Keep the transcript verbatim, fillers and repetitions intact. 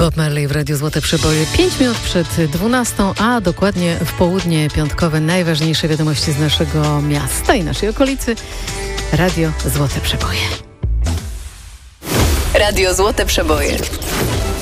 Bob Marley w Radiu Złote Przeboje. Pięć minut przed dwunastą, a dokładnie w południe piątkowe najważniejsze wiadomości z naszego miasta i naszej okolicy. Radio Złote Przeboje. Radio Złote Przeboje.